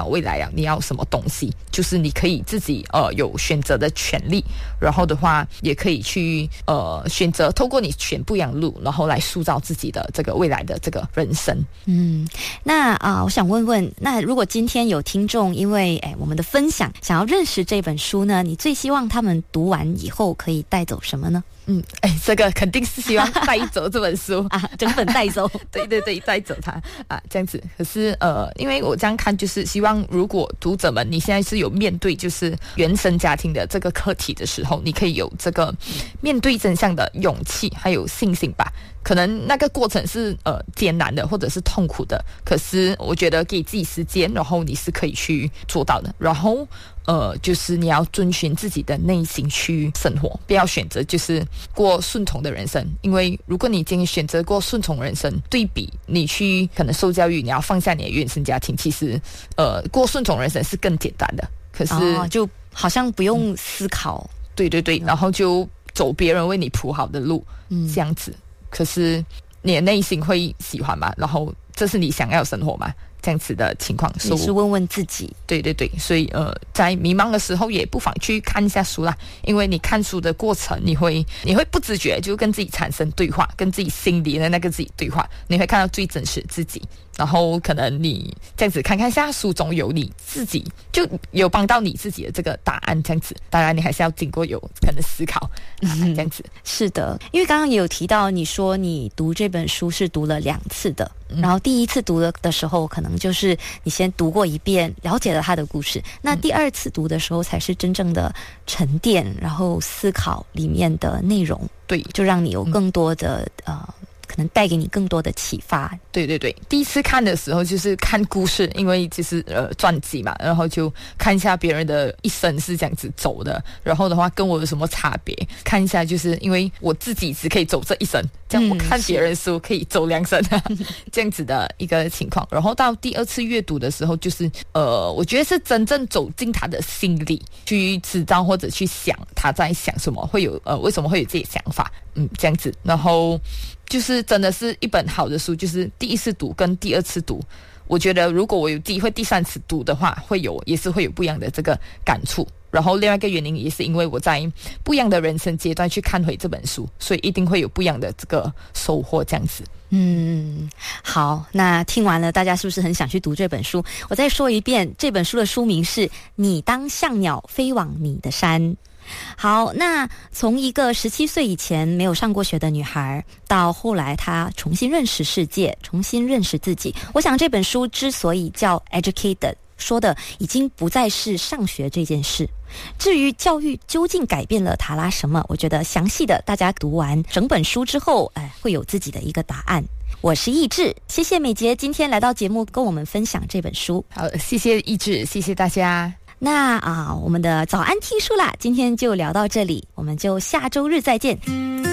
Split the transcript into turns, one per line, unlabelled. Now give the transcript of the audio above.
未来啊，你要什么东西，就是你可以自己有选择的权利，然后的话也可以去选择透过你选不一样的路，然后来塑造自己的这个未来的这个人生。
那我想问问，那如果今天有听众因为我们的分享想要认识这本书呢，你最希望他们读完以后可以带走什么呢？
这个肯定是希望带走这本书
整本带走。
对对对，带走它这样子。可是因为我这样看，就是希望如果读者们你现在是有面对就是原生家庭的这个课题的时候，你可以有这个面对真相的勇气还有信心吧。可能那个过程是艰难的或者是痛苦的，可是我觉得给自己时间，然后你是可以去做到的。然后就是你要遵循自己的内心去生活，不要选择就是过顺从的人生。因为如果你今天选择过顺从人生，对比你去可能受教育，你要放下你的原生家庭，其实过顺从人生是更简单的。可是
就好像不用思考。
对对对，然后就走别人为你铺好的路，这样子。可是你的内心会喜欢吗？然后这是你想要的生活吗？这样子的情况，
也是问问自己。
对对对，所以在迷茫的时候也不妨去看一下书啦，因为你看书的过程，你会不自觉就跟自己产生对话，跟自己心里的那个自己对话，你会看到最真实的自己。然后可能你这样子看看下书中有你自己，就有帮到你自己的这个答案，这样子。当然你还是要经过有可能思考这样子。
是的，因为刚刚也有提到，你说你读这本书是读了2次的，然后第一次读的时候可能就是你先读过一遍，了解了他的故事，那第2次读的时候才是真正的沉淀，然后思考里面的内容。
对，
就让你有更多的可能带给你更多的启发。
对对对，第一次看的时候就是看故事，因为其实传记嘛，然后就看一下别人的一生是这样子走的，然后的话跟我有什么差别，看一下就是因为我自己只可以走这一生，这样我看别人书可以走2生这样子的一个情况。然后到第2次阅读的时候，就是我觉得是真正走进他的心里，去知道或者去想他在想什么，会有为什么会有这些想法，这样子。然后就是真的是一本好的书，就是第1次读跟第2次读，我觉得如果我有机会第3次读的话，也是会有不一样的这个感触。然后另外一个原因也是因为我在不一样的人生阶段去看回这本书，所以一定会有不一样的这个收获，这样子。
好，那听完了大家是不是很想去读这本书？我再说一遍，这本书的书名是《你当像鸟飞往你的山》。好，那从一个17岁以前没有上过学的女孩，到后来她重新认识世界，重新认识自己，我想这本书之所以叫 Educated， 说的已经不再是上学这件事。至于教育究竟改变了塔拉什么，我觉得详细的大家读完整本书之后会有自己的一个答案。我是易志，谢谢美杰今天来到节目跟我们分享这本书。
好，谢谢易志，谢谢大家。
那我们的早安听书啦，今天就聊到这里，我们就下周日再见。